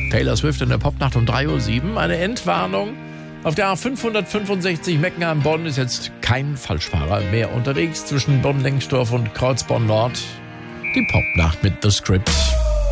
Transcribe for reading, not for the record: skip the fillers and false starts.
Taylor Swift in der Popnacht um 3:07 Uhr. Eine Entwarnung. Auf der A565 Meckenheim-Bonn ist jetzt kein Falschfahrer mehr unterwegs zwischen Bonn-Lengsdorf und Kreuzborn-Nord. Die Popnacht mit The Script.